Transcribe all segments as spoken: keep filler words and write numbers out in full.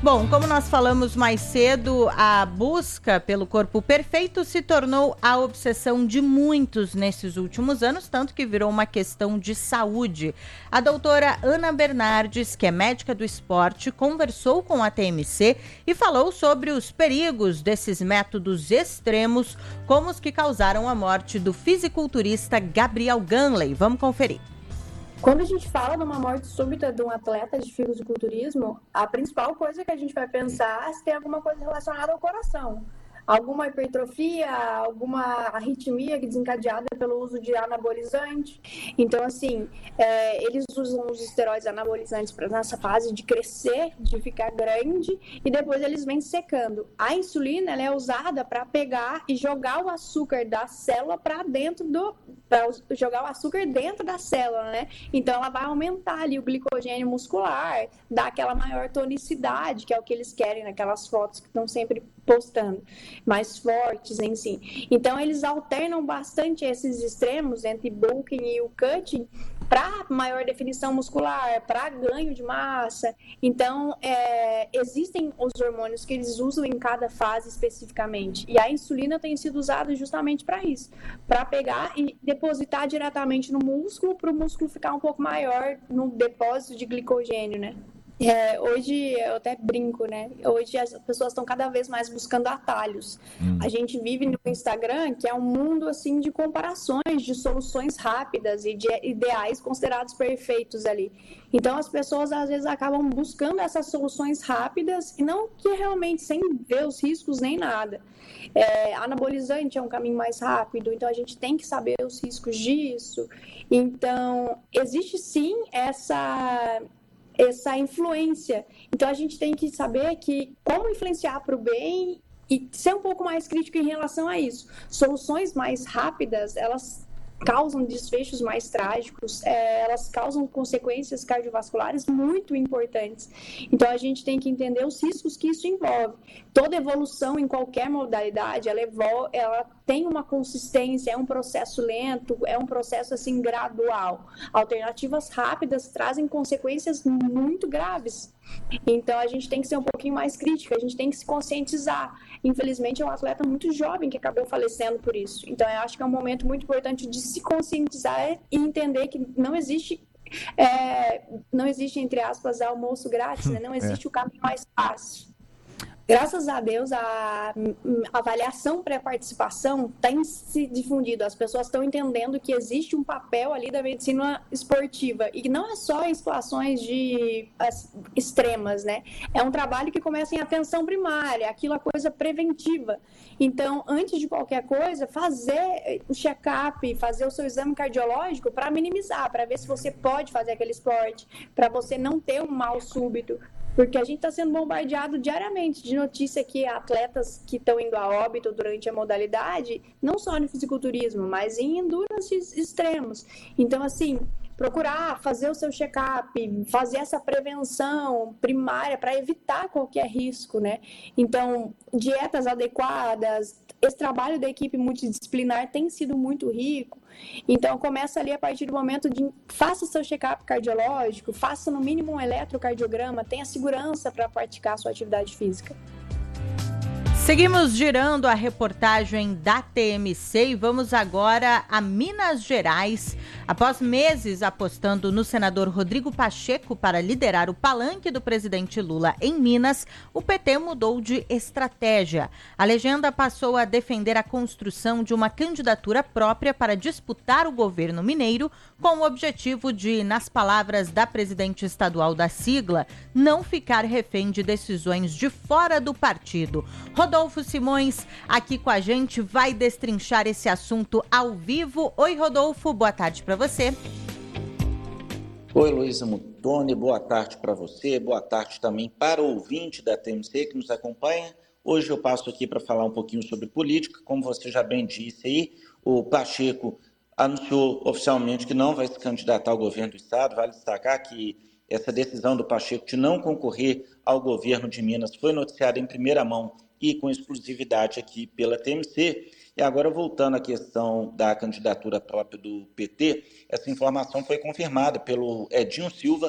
Bom, como nós falamos mais cedo, a busca pelo corpo perfeito se tornou a obsessão de muitos nesses últimos anos, tanto que virou uma questão de saúde. A doutora Ana Bernardes, que é médica do esporte, conversou com a T M C e falou sobre os perigos desses métodos extremos, como os que causaram a morte do fisiculturista Gabriel Ganley. Vamos conferir. Quando a gente fala de uma morte súbita de um atleta de fisiculturismo, a principal coisa que a gente vai pensar é se tem alguma coisa relacionada ao coração. Alguma hipertrofia, alguma arritmia desencadeada pelo uso de anabolizante. Então, assim, é, eles usam os esteroides anabolizantes para nessa fase de crescer, de ficar grande, e depois eles vêm secando. A insulina, ela é usada para pegar e jogar o açúcar da célula para dentro do... para jogar o açúcar dentro da célula, né? Então, ela vai aumentar ali o glicogênio muscular, dar aquela maior tonicidade, que é o que eles querem naquelas fotos que estão sempre postando, mais fortes em si. Então, eles alternam bastante esses extremos entre bulking e o cutting para maior definição muscular, para ganho de massa. Então, é, existem os hormônios que eles usam em cada fase especificamente. E a insulina tem sido usada justamente para isso, para pegar e depositar diretamente no músculo, para o músculo ficar um pouco maior no depósito de glicogênio, né? É, hoje, eu até brinco, né? Hoje as pessoas estão cada vez mais buscando atalhos. Hum. A gente vive no Instagram, que é um mundo, assim, de comparações, de soluções rápidas e de ideais considerados perfeitos ali. Então, as pessoas, às vezes, acabam buscando essas soluções rápidas e não que realmente, sem ver os riscos nem nada. É, anabolizante é um caminho mais rápido, então a gente tem que saber os riscos disso. Então, existe, sim, essa... essa influência. Então, a gente tem que saber que como influenciar para o bem e ser um pouco mais crítico em relação a isso. Soluções mais rápidas, elas causam desfechos mais trágicos, é, elas causam consequências cardiovasculares muito importantes. Então, a gente tem que entender os riscos que isso envolve. Toda evolução em qualquer modalidade, ela, evol- ela tem uma consistência, é um processo lento, é um processo assim gradual. Alternativas rápidas trazem consequências muito graves. Então, a gente tem que ser um pouquinho mais crítica, a gente tem que se conscientizar. Infelizmente, é um atleta muito jovem que acabou falecendo por isso. Então, eu acho que é um momento muito importante de se conscientizar e entender que não existe, é, não existe, entre aspas, almoço grátis, né? Não existe é. o caminho mais fácil. Graças a Deus, a avaliação pré-participação tem se difundido. As pessoas estão entendendo que existe um papel ali da medicina esportiva. E que não é só em situações de extremas, né? É um trabalho que começa em atenção primária, aquilo é coisa preventiva. Então, antes de qualquer coisa, fazer o check-up, fazer o seu exame cardiológico para minimizar, para ver se você pode fazer aquele esporte, para você não ter um mal súbito. Porque a gente está sendo bombardeado diariamente de notícia que atletas que estão indo a óbito durante a modalidade, não só no fisiculturismo, mas em endurance extremos. Então, assim, procurar fazer o seu check-up, fazer essa prevenção primária para evitar qualquer risco, né? Então, dietas adequadas, esse trabalho da equipe multidisciplinar tem sido muito rico. Então, começa ali a partir do momento de faça seu check-up cardiológico, faça no mínimo um eletrocardiograma, tenha segurança para praticar a sua atividade física. Seguimos girando a reportagem da T M C e vamos agora a Minas Gerais. Após meses apostando no senador Rodrigo Pacheco para liderar o palanque do presidente Lula em Minas, o P T mudou de estratégia. A legenda passou a defender a construção de uma candidatura própria para disputar o governo mineiro, com o objetivo de, nas palavras da presidente estadual da sigla, não ficar refém de decisões de fora do partido. Rodolfo Simões, aqui com a gente, vai destrinchar esse assunto ao vivo. Oi, Rodolfo, boa tarde para você. Oi, Luísa Muttoni, boa tarde para você, boa tarde também para o ouvinte da T M C que nos acompanha. Hoje eu passo aqui para falar um pouquinho sobre política. Como você já bem disse aí, o Pacheco anunciou oficialmente que não vai se candidatar ao governo do estado. Vale destacar que essa decisão do Pacheco de não concorrer ao governo de Minas foi noticiada em primeira mão e com exclusividade aqui pela T M C. E agora, voltando à questão da candidatura própria do P T, essa informação foi confirmada pelo Edinho Silva,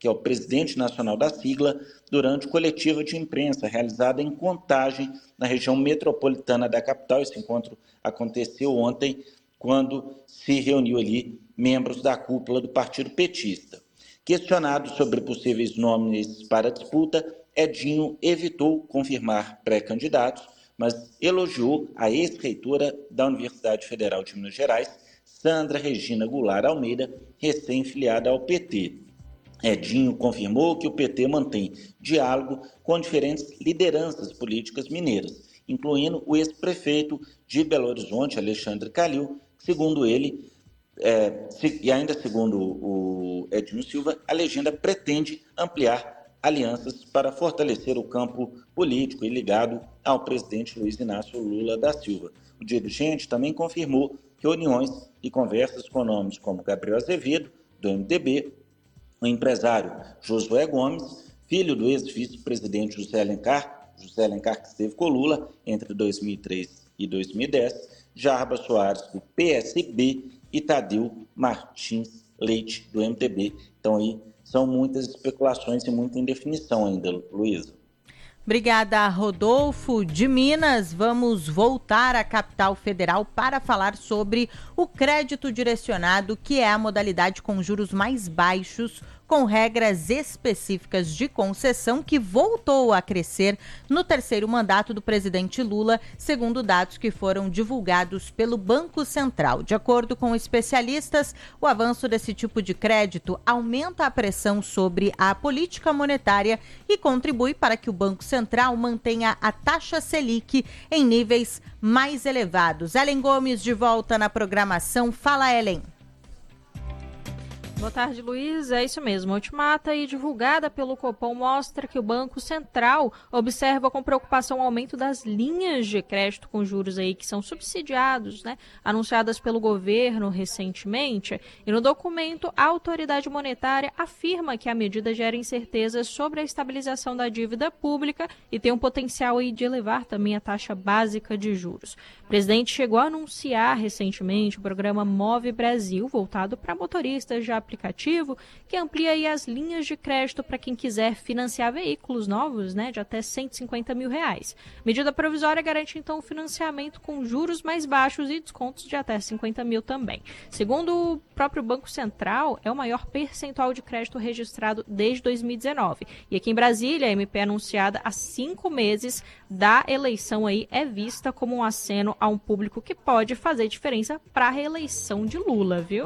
que é o presidente nacional da sigla, durante coletiva de imprensa realizada em Contagem, na região metropolitana da capital. Esse encontro aconteceu ontem, quando se reuniu ali membros da cúpula do partido petista. Questionado sobre possíveis nomes para a disputa, Edinho evitou confirmar pré-candidatos, mas elogiou a ex-reitora da Universidade Federal de Minas Gerais, Sandra Regina Goulart Almeida, recém-filiada ao P T. Edinho confirmou que o P T mantém diálogo com diferentes lideranças políticas mineiras, incluindo o ex-prefeito de Belo Horizonte, Alexandre Calil, que, segundo ele, é, se, e ainda segundo o Edinho Silva, a legenda pretende ampliar alianças para fortalecer o campo político e ligado ao presidente Luiz Inácio Lula da Silva. O dirigente também confirmou que reuniões e conversas com nomes como Gabriel Azevedo, do M D B, o empresário Josué Gomes, filho do ex-vice-presidente José Alencar, José Alencar que esteve com Lula entre dois mil e três e dois mil e dez, Jarba Soares, do P S B, e Tadeu Martins Leite, do M D B. Então, aí são muitas especulações e muita indefinição ainda, Luísa. Obrigada, Rodolfo. De Minas, vamos voltar à capital federal para falar sobre o crédito direcionado, que é a modalidade com juros mais baixos, com regras específicas de concessão, que voltou a crescer no terceiro mandato do presidente Lula, segundo dados que foram divulgados pelo Banco Central. De acordo com especialistas, o avanço desse tipo de crédito aumenta a pressão sobre a política monetária e contribui para que o Banco Central mantenha a taxa Selic em níveis mais elevados. Ellen Gomes de volta na programação. Fala, Ellen. Boa tarde, Luiz. É isso mesmo. A ultimata aí divulgada pelo Copom mostra que o Banco Central observa com preocupação o aumento das linhas de crédito com juros aí que são subsidiados, né, anunciadas pelo governo recentemente. E no documento, a autoridade monetária afirma que a medida gera incertezas sobre a estabilização da dívida pública e tem um potencial aí de elevar também a taxa básica de juros. O presidente chegou a anunciar recentemente o programa Move Brasil, voltado para motoristas de aplicativo, que amplia aí as linhas de crédito para quem quiser financiar veículos novos, né, de até cento e cinquenta mil reais. Medida provisória garante, então, o financiamento com juros mais baixos e descontos de até cinquenta mil também. Segundo o próprio Banco Central, é o maior percentual de crédito registrado desde dois mil e dezenove. E aqui em Brasília, a M P anunciada há cinco meses da eleição aí é vista como um aceno a um público que pode fazer diferença para a reeleição de Lula, viu?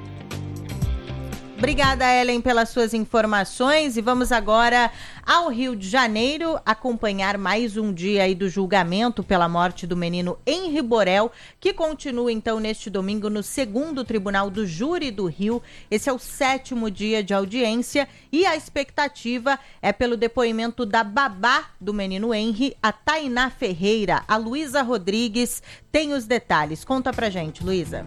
Obrigada, Ellen, pelas suas informações, e vamos agora ao Rio de Janeiro acompanhar mais um dia aí do julgamento pela morte do menino Henri Borel, que continua então neste domingo no segundo Tribunal do Júri do Rio. Esse é o sétimo dia de audiência e a expectativa é pelo depoimento da babá do menino Henri, a Tainá Ferreira. A Luísa Rodrigues tem os detalhes. Conta pra gente, Luísa.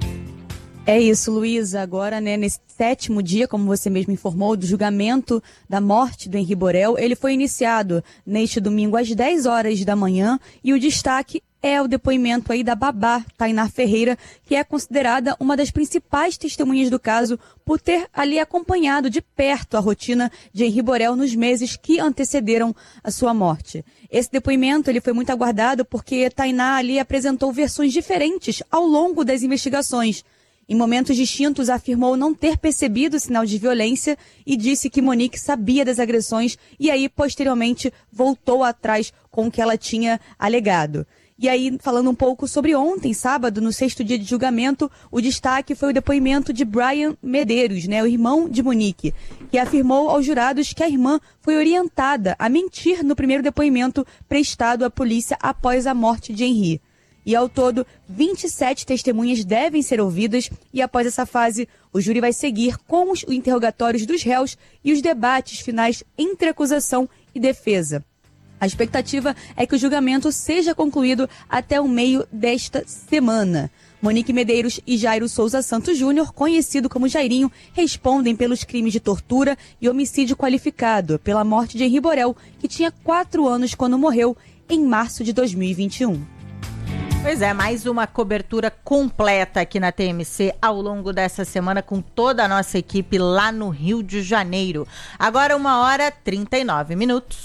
É isso, Luísa. Agora, né, nesse sétimo dia, como você mesmo informou, do julgamento da morte do Henri Borel, ele foi iniciado neste domingo às dez horas da manhã e o destaque é o depoimento aí da babá, Tainá Ferreira, que é considerada uma das principais testemunhas do caso por ter ali acompanhado de perto a rotina de Henri Borel nos meses que antecederam a sua morte. Esse depoimento ele foi muito aguardado porque Tainá ali apresentou versões diferentes ao longo das investigações. Em momentos distintos, afirmou não ter percebido sinal de violência e disse que Monique sabia das agressões e aí, posteriormente, voltou atrás com o que ela tinha alegado. E aí, falando um pouco sobre ontem, sábado, no sexto dia de julgamento, o destaque foi o depoimento de Brian Medeiros, né, o irmão de Monique, que afirmou aos jurados que a irmã foi orientada a mentir no primeiro depoimento prestado à polícia após a morte de Henri. E, ao todo, vinte e sete testemunhas devem ser ouvidas e, após essa fase, o júri vai seguir com os interrogatórios dos réus e os debates finais entre acusação e defesa. A expectativa é que o julgamento seja concluído até o meio desta semana. Monique Medeiros e Jairo Souza Santos Júnior, conhecido como Jairinho, respondem pelos crimes de tortura e homicídio qualificado pela morte de Henri Borel, que tinha quatro anos quando morreu em março de dois mil e vinte e um. Pois é, mais uma cobertura completa aqui na T M C ao longo dessa semana com toda a nossa equipe lá no Rio de Janeiro. Agora uma hora e trinta e nove minutos.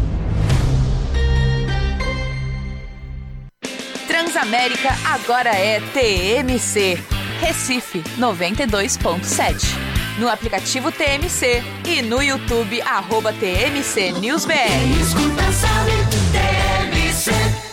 Transamérica agora é T M C. Recife noventa e dois ponto sete. No aplicativo T M C e no YouTube, arroba T M C News B R. Escuta, sabe, T M C.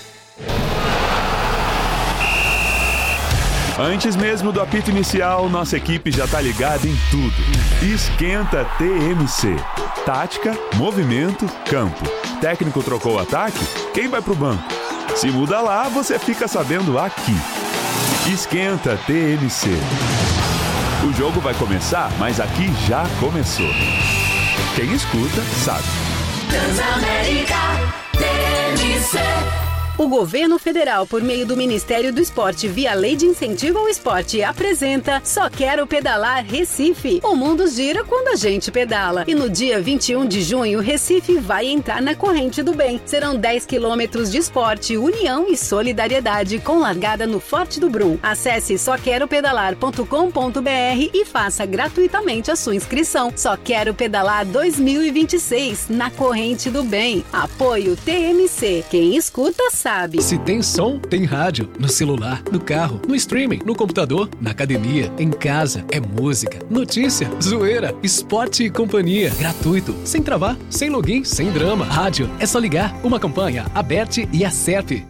Antes mesmo do apito inicial, nossa equipe já tá ligada em tudo. Esquenta T M C. Tática, movimento, campo. Técnico trocou o ataque? Quem vai pro banco? Se muda lá, você fica sabendo aqui. Esquenta T M C. O jogo vai começar, mas aqui já começou. Quem escuta, sabe. Transamérica T M C. O governo federal, por meio do Ministério do Esporte, via Lei de Incentivo ao Esporte, apresenta Só Quero Pedalar Recife. O mundo gira quando a gente pedala. E no dia vinte e um de junho, Recife vai entrar na corrente do bem. Serão dez quilômetros de esporte, união e solidariedade, com largada no Forte do Brum. Acesse só quero pedalar ponto com ponto b r e faça gratuitamente a sua inscrição. Só Quero Pedalar dois mil e vinte e seis, na corrente do bem. Apoio T M C. Quem escuta, sabe. Se tem som, tem rádio. No celular, no carro, no streaming, no computador, na academia, em casa. É música, notícia, zoeira, esporte e companhia. Gratuito, sem travar, sem login, sem drama. Rádio, é só ligar. Uma campanha, Aberte e Acerte.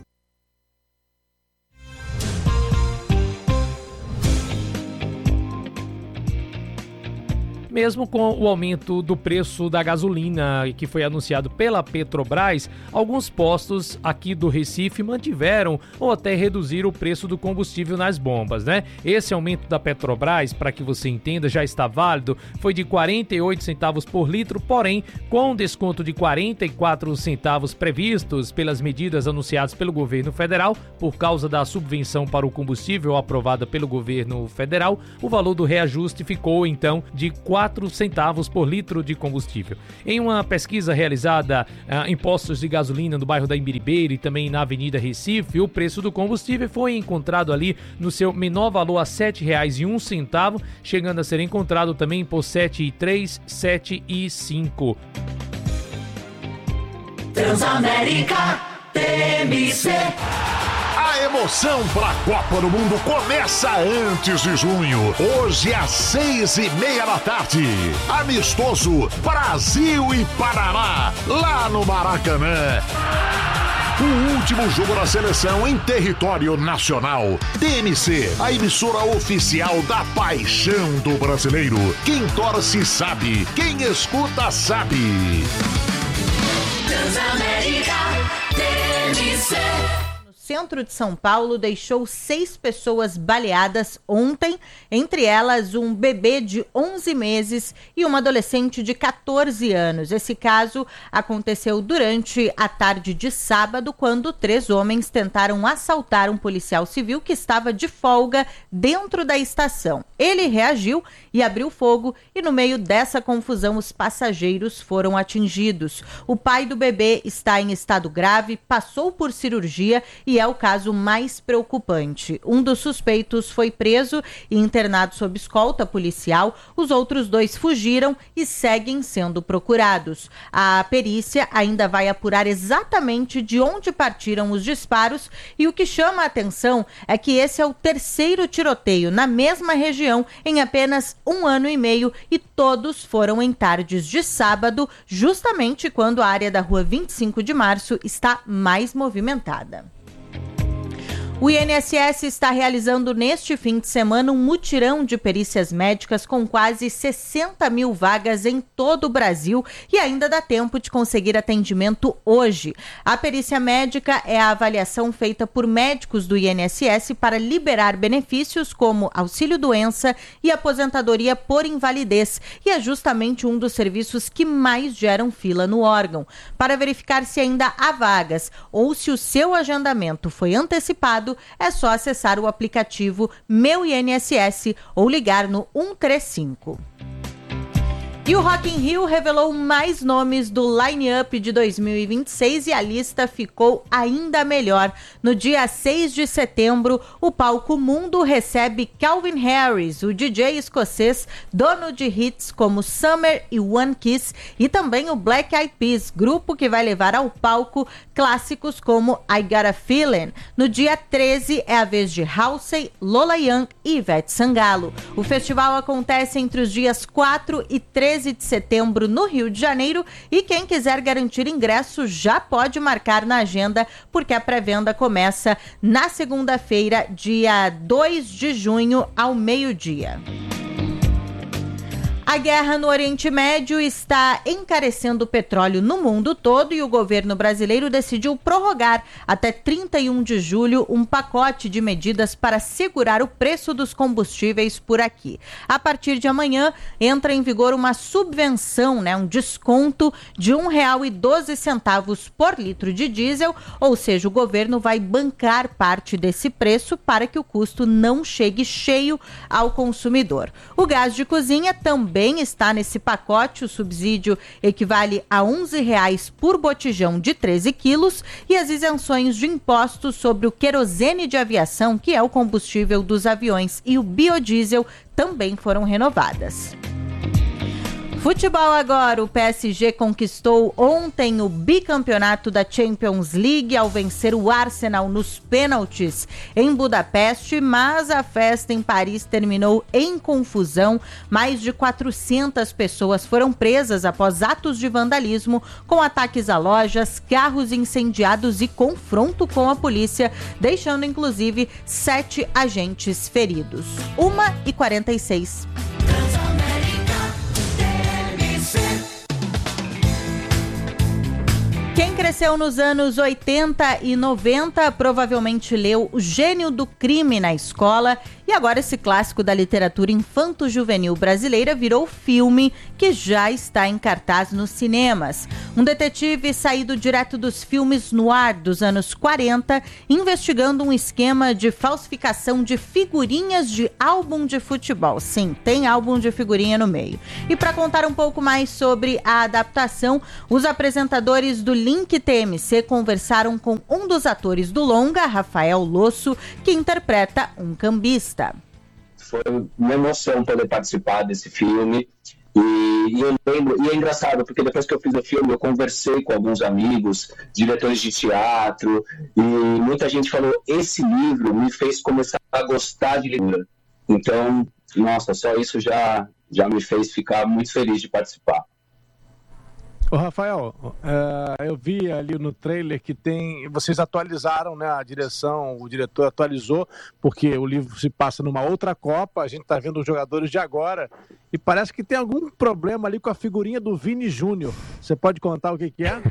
Mesmo com o aumento do preço da gasolina que foi anunciado pela Petrobras, alguns postos aqui do Recife mantiveram ou até reduziram o preço do combustível nas bombas, né? Esse aumento da Petrobras, para que você entenda, já está válido, foi de quarenta e oito centavos por litro, porém, com desconto de quarenta e quatro centavos previstos pelas medidas anunciadas pelo governo federal, por causa da subvenção para o combustível aprovada pelo governo federal, o valor do reajuste ficou, então, de quatro centavos por litro de combustível. Em uma pesquisa realizada ah, em postos de gasolina no bairro da Imbiribeira e também na Avenida Recife, o preço do combustível foi encontrado ali no seu menor valor a sete reais e um centavo, chegando a ser encontrado também por sete reais e três centavos, sete reais e cinco centavos. Transamérica T M C. A emoção para a Copa do Mundo começa antes de junho. Hoje às seis e meia da tarde. Amistoso Brasil e Paraná, lá no Maracanã. O último jogo da seleção em território nacional. T M C, a emissora oficial da paixão do brasileiro. Quem torce sabe, quem escuta sabe. Transamérica T M C. Centro de São Paulo deixou seis pessoas baleadas ontem, entre elas um bebê de onze meses e uma adolescente de catorze anos. Esse caso aconteceu durante a tarde de sábado, quando três homens tentaram assaltar um policial civil que estava de folga dentro da estação. Ele reagiu e abriu fogo, e no meio dessa confusão os passageiros foram atingidos. O pai do bebê está em estado grave, passou por cirurgia e é o caso mais preocupante. Um dos suspeitos foi preso e internado sob escolta policial. Os outros dois fugiram e seguem sendo procurados. A perícia ainda vai apurar exatamente de onde partiram os disparos, e o que chama a atenção é que esse é o terceiro tiroteio na mesma região em apenas um ano e meio, e todos foram em tardes de sábado, justamente quando a área da rua vinte e cinco de março está mais movimentada. O I N S S está realizando neste fim de semana um mutirão de perícias médicas com quase sessenta mil vagas em todo o Brasil, e ainda dá tempo de conseguir atendimento hoje. A perícia médica é a avaliação feita por médicos do I N S S para liberar benefícios como auxílio-doença e aposentadoria por invalidez, e é justamente um dos serviços que mais geram fila no órgão. Para verificar se ainda há vagas ou se o seu agendamento foi antecipado, é só acessar o aplicativo Meu I N S S ou ligar no um três cinco. E o Rock in Rio revelou mais nomes do line-up de dois mil e vinte e seis e a lista ficou ainda melhor. No dia seis de setembro, o Palco Mundo recebe Calvin Harris, o D J escocês, dono de hits como Summer e One Kiss, e também o Black Eyed Peas, grupo que vai levar ao palco clássicos como I Got a Feeling. No dia treze é a vez de Halsey, Lola Young e Ivete Sangalo. O festival acontece entre os dias quatro e treze de setembro no Rio de Janeiro e quem quiser garantir ingresso já pode marcar na agenda porque a pré-venda começa na segunda-feira, dia dois de junho, ao meio-dia. A guerra no Oriente Médio está encarecendo o petróleo no mundo todo e o governo brasileiro decidiu prorrogar até trinta e um de julho um pacote de medidas para segurar o preço dos combustíveis por aqui. A partir de amanhã entra em vigor uma subvenção, né, um desconto de um real e doze centavos por litro de diesel, ou seja, o governo vai bancar parte desse preço para que o custo não chegue cheio ao consumidor. O gás de cozinha também está nesse pacote, o subsídio equivale a onze reais por botijão de treze quilos e as isenções de impostos sobre o querosene de aviação, que é o combustível dos aviões, e o biodiesel também foram renovadas. Futebol agora, o P S G conquistou ontem o bicampeonato da Champions League ao vencer o Arsenal nos pênaltis em Budapeste, mas a festa em Paris terminou em confusão. Mais de quatrocentas pessoas foram presas após atos de vandalismo, com ataques a lojas, carros incendiados e confronto com a polícia, deixando inclusive sete agentes feridos. uma e quarenta e seis. Quem cresceu nos anos oitenta e noventa provavelmente leu O Gênio do Crime na escola e agora esse clássico da literatura infanto-juvenil brasileira virou filme que já está em cartaz nos cinemas. Um detetive saído direto dos filmes noir dos anos quarenta, investigando um esquema de falsificação de figurinhas de álbum de futebol. Sim, tem álbum de figurinha no meio. E para contar um pouco mais sobre a adaptação, os apresentadores do Link T M C conversaram com um dos atores do longa, Rafael Losso, que interpreta um cambista. Foi uma emoção poder participar desse filme e, e eu lembro, e é engraçado porque depois que eu fiz o filme eu conversei com alguns amigos, diretores de teatro, e muita gente falou, esse livro me fez começar a gostar de leitura. Então, nossa, só isso já, já me fez ficar muito feliz de participar. Ô Rafael, uh, eu vi ali no trailer que tem, vocês atualizaram, né, a direção, o diretor atualizou, porque o livro se passa numa outra Copa, a gente está vendo os jogadores de agora, e parece que tem algum problema ali com a figurinha do Vini Júnior. Você pode contar o que que é?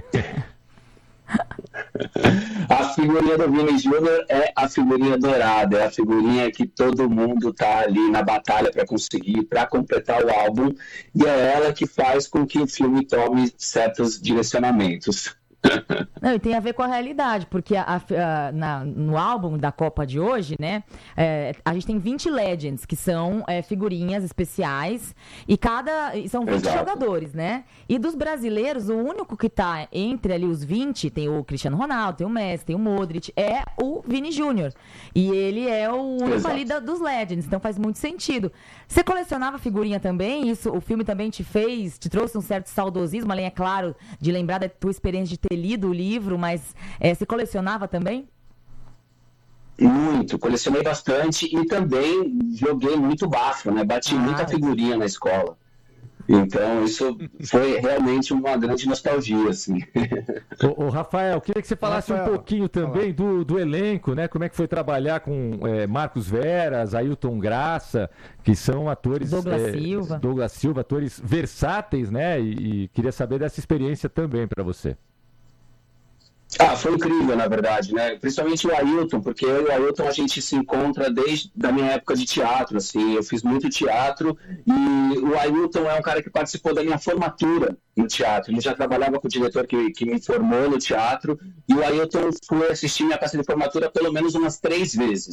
A figurinha do Vini Júnior é a figurinha dourada, é a figurinha que todo mundo tá ali na batalha para conseguir, para completar o álbum, e é ela que faz com que o filme tome certos direcionamentos. Não, e tem a ver com a realidade, porque a, a, na, no álbum da Copa de hoje, né, é, a gente tem vinte Legends, que são é, figurinhas especiais, e cada e são vinte Exato. Jogadores, né? E dos brasileiros, o único que tá entre ali os vinte, tem o Cristiano Ronaldo, tem o Messi, tem o Modric, é o Vini Júnior. E ele é o único Exato. Ali da, dos Legends, então faz muito sentido. Você colecionava figurinha também? Isso, o filme também te fez, te trouxe um certo saudosismo, além, é claro, de lembrar da tua experiência de ter lido o livro, mas é, você colecionava também? Muito, colecionei bastante e também joguei muito bafo, né? Bati ah. muita figurinha na escola. Então, isso foi realmente uma grande nostalgia, assim. Ô, ô Rafael, queria que você falasse Rafael, um pouquinho também do, do elenco, né? Como é que foi trabalhar com é, Marcos Veras, Ailton Graça, que são atores... Douglas é, Silva. Douglas Silva, atores versáteis, né? E, e queria saber dessa experiência também para você. Ah, foi incrível, na verdade, né? Principalmente o Ailton, porque eu e o Ailton a gente se encontra desde a minha época de teatro, assim, eu fiz muito teatro e o Ailton é um cara que participou da minha formatura no teatro, ele já trabalhava com o diretor que, que me formou no teatro e o Ailton foi assistir minha peça de formatura pelo menos umas três vezes.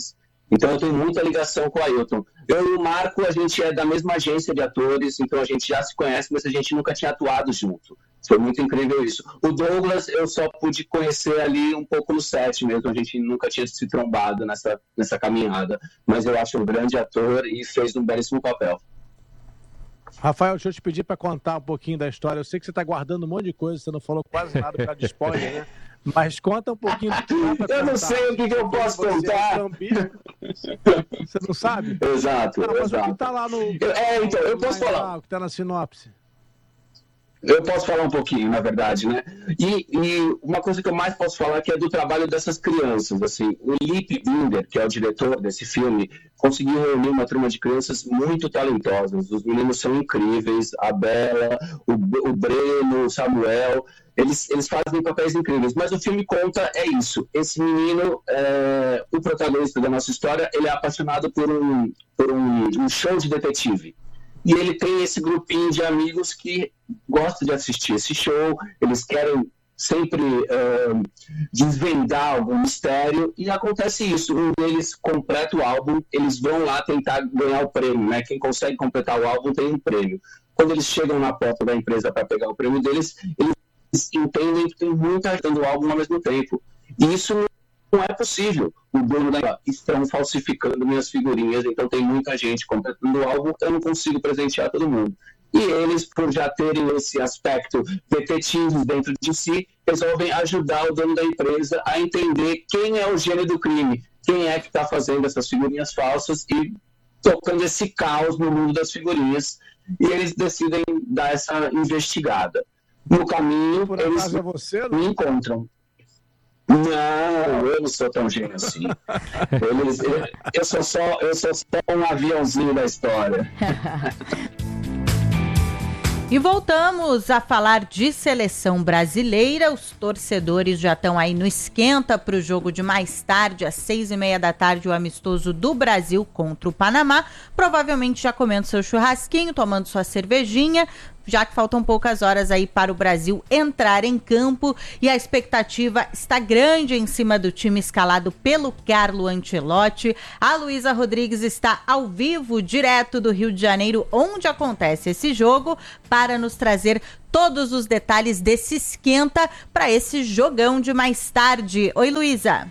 Então eu tenho muita ligação com o Ailton. Eu e o Marco, a gente é da mesma agência de atores, então a gente já se conhece, mas a gente nunca tinha atuado junto. Foi muito incrível isso. O Douglas eu só pude conhecer ali um pouco no set mesmo, a gente nunca tinha se trombado nessa, nessa caminhada. Mas eu acho um grande ator e fez um belíssimo papel. Rafael, deixa eu te pedir para contar um pouquinho da história. Eu sei que você está guardando um monte de coisa, você não falou quase nada por causa de spoiler, né? Mas conta um pouquinho do que dá pra Eu contar. não sei o que, que eu posso contar. É você não sabe? Exato, não, mas exato. o que tá lá no... Eu, é, então, eu posso falar. O que tá na sinopse. Eu posso falar um pouquinho, na verdade, né? E, e uma coisa que eu mais posso falar que é do trabalho dessas crianças, assim. O Lipe Binder, que é o diretor desse filme, conseguiu reunir uma turma de crianças muito talentosas. Os meninos são incríveis, a Bela, o, o Breno, o Samuel, eles, eles fazem papéis incríveis. Mas o filme conta é isso. Esse menino, é, o protagonista da nossa história, ele é apaixonado por um, por um, um show de detetive. E ele tem esse grupinho de amigos que gosta de assistir esse show, eles querem sempre uh, desvendar algum mistério, e acontece isso, um deles completa o álbum, eles vão lá tentar ganhar o prêmio, né? Quem consegue completar o álbum tem um prêmio. Quando eles chegam na porta da empresa para pegar o prêmio deles, eles entendem que tem muita gente dando o álbum ao mesmo tempo. E isso não Não é possível. O dono da estão falsificando minhas figurinhas, então tem muita gente completando o álbum, eu não consigo presentear todo mundo. E eles, por já terem esse aspecto detetive dentro de si, resolvem ajudar o dono da empresa a entender quem é o gênio do crime, quem é que está fazendo essas figurinhas falsas e tocando esse caos no mundo das figurinhas. E eles decidem dar essa investigada. No caminho, por eles é você, me encontram. Não, eu não sou tão gênio assim. Eles, eu, eu, sou só, eu sou só um aviãozinho da história. E voltamos a falar de seleção brasileira. Os torcedores já estão aí no esquenta para o jogo de mais tarde, às seis e meia da tarde, o amistoso do Brasil contra o Panamá. Provavelmente já comendo seu churrasquinho, tomando sua cervejinha, já que faltam poucas horas aí para o Brasil entrar em campo, e a expectativa está grande em cima do time escalado pelo Carlo Ancelotti. A Luísa Rodrigues está ao vivo, direto do Rio de Janeiro, onde acontece esse jogo, para nos trazer todos os detalhes desse esquenta para esse jogão de mais tarde. Oi, Luísa.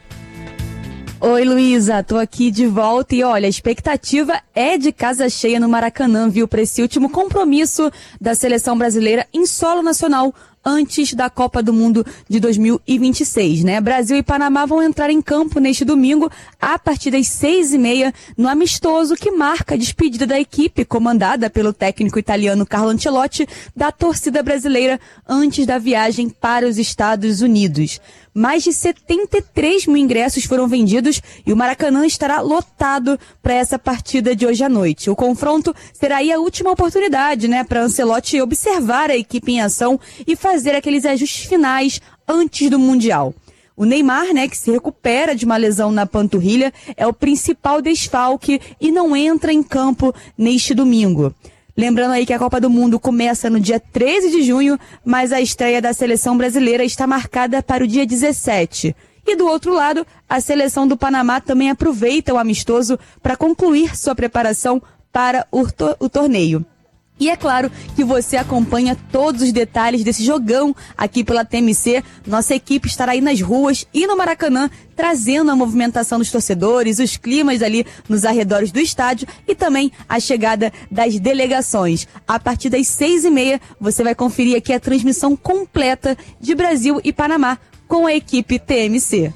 Oi, Luísa, tô aqui de volta e olha, a expectativa é de casa cheia no Maracanã, viu, para esse último compromisso da seleção brasileira em solo nacional antes da Copa do Mundo de dois mil e vinte e seis, né? Brasil e Panamá vão entrar em campo neste domingo a partir das seis e meia no amistoso que marca a despedida da equipe comandada pelo técnico italiano Carlo Ancelotti da torcida brasileira antes da viagem para os Estados Unidos. Mais de setenta e três mil ingressos foram vendidos e o Maracanã estará lotado para essa partida de hoje à noite. O confronto será aí a última oportunidade, né, para Ancelotti observar a equipe em ação e fazer aqueles ajustes finais antes do Mundial. O Neymar, né, que se recupera de uma lesão na panturrilha, é o principal desfalque e não entra em campo neste domingo. Lembrando aí que a Copa do Mundo começa no dia treze de junho, mas a estreia da seleção brasileira está marcada para o dia dezessete. E do outro lado, a seleção do Panamá também aproveita o amistoso para concluir sua preparação para o, to- o torneio. E é claro que você acompanha todos os detalhes desse jogão aqui pela T M C. Nossa equipe estará aí nas ruas e no Maracanã, trazendo a movimentação dos torcedores, os climas ali nos arredores do estádio e também a chegada das delegações. A partir das seis e meia, você vai conferir aqui a transmissão completa de Brasil e Panamá com a equipe T M C.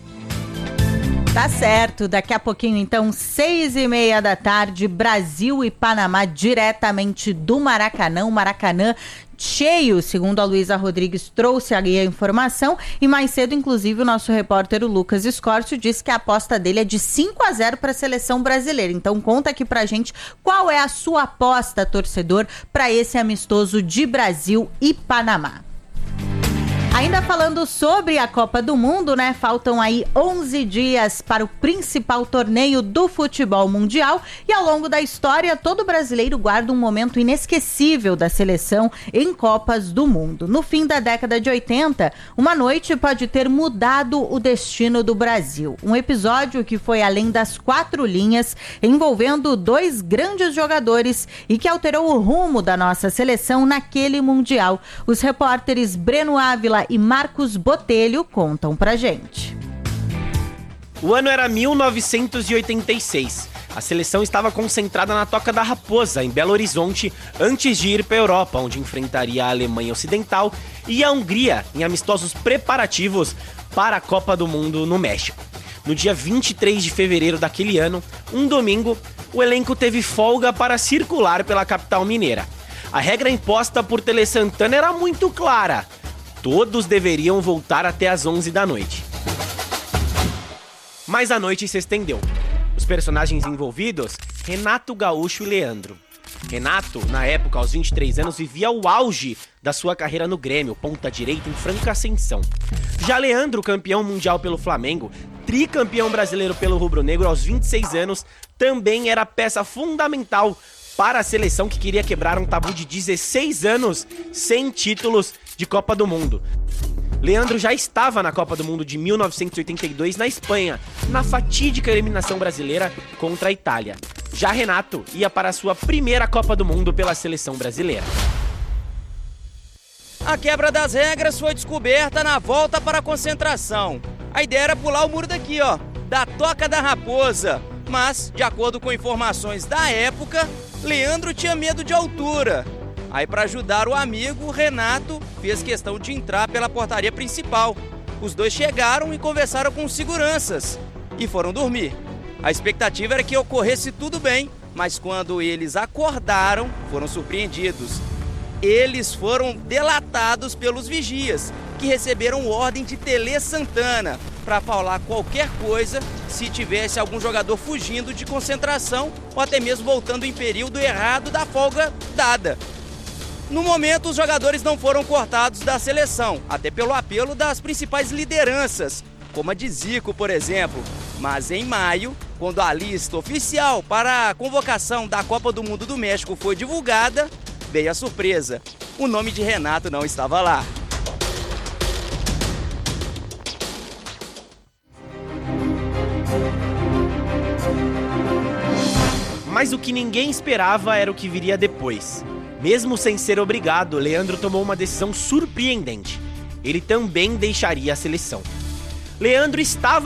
Tá certo, daqui a pouquinho então, seis e meia da tarde, Brasil e Panamá diretamente do Maracanã, o Maracanã cheio, segundo a Luísa Rodrigues trouxe aí a informação, e mais cedo inclusive o nosso repórter o Lucas Escórcio disse que a aposta dele é de cinco a zero para a seleção brasileira. Então conta aqui pra gente qual é a sua aposta, torcedor, para esse amistoso de Brasil e Panamá. Ainda falando sobre a Copa do Mundo, né? Faltam aí onze dias para o principal torneio do futebol mundial e ao longo da história, todo brasileiro guarda um momento inesquecível da seleção em Copas do Mundo. No fim da década de oitenta, uma noite pode ter mudado o destino do Brasil. Um episódio que foi além das quatro linhas, envolvendo dois grandes jogadores e que alterou o rumo da nossa seleção naquele Mundial. Os repórteres Breno Ávila e Marcos Botelho contam pra gente. O ano era mil novecentos e oitenta e seis. A seleção estava concentrada na Toca da Raposa, em Belo Horizonte, antes de ir para a Europa, onde enfrentaria a Alemanha Ocidental e a Hungria em amistosos preparativos para a Copa do Mundo no México. No dia vinte e três de fevereiro daquele ano, um domingo, o elenco teve folga para circular pela capital mineira. A regra imposta por Tele Santana era muito clara. Todos deveriam voltar até as onze da noite. Mas a noite se estendeu. Os personagens envolvidos, Renato Gaúcho e Leandro. Renato, na época, aos vinte e três anos, vivia o auge da sua carreira no Grêmio, ponta direita em franca ascensão. Já Leandro, campeão mundial pelo Flamengo, tricampeão brasileiro pelo rubro-negro aos vinte e seis anos, também era peça fundamental para a seleção que queria quebrar um tabu de dezesseis anos sem títulos de Copa do Mundo. Leandro já estava na Copa do Mundo de mil novecentos e oitenta e dois na Espanha, na fatídica eliminação brasileira contra a Itália. Já Renato ia para a sua primeira Copa do Mundo pela seleção brasileira. A quebra das regras foi descoberta na volta para a concentração. A ideia era pular o muro daqui, ó, da Toca da Raposa. Mas, de acordo com informações da época, Leandro tinha medo de altura. Aí, para ajudar o amigo, Renato fez questão de entrar pela portaria principal. Os dois chegaram e conversaram com os seguranças e foram dormir. A expectativa era que ocorresse tudo bem, mas quando eles acordaram, foram surpreendidos. Eles foram delatados pelos vigias, que receberam ordem de Tele Santana para falar qualquer coisa se tivesse algum jogador fugindo de concentração ou até mesmo voltando em período errado da folga dada. No momento, os jogadores não foram cortados da seleção, até pelo apelo das principais lideranças, como a de Zico, por exemplo. Mas em maio, quando a lista oficial para a convocação da Copa do Mundo do México foi divulgada, veio a surpresa. O nome de Renato não estava lá. Mas o que ninguém esperava era o que viria depois. Mesmo sem ser obrigado, Leandro tomou uma decisão surpreendente. Ele também deixaria a seleção. Leandro estava